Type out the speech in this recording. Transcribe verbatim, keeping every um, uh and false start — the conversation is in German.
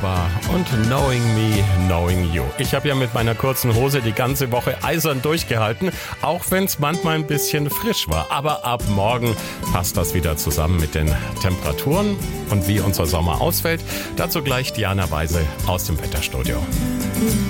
wunderbar. Und Knowing Me, Knowing You. Ich habe ja mit meiner kurzen Hose die ganze Woche eisern durchgehalten, auch wenn es manchmal ein bisschen frisch war. Aber ab morgen passt das wieder zusammen mit den Temperaturen und wie unser Sommer ausfällt. Dazu gleich Diana Weise aus dem Wetterstudio.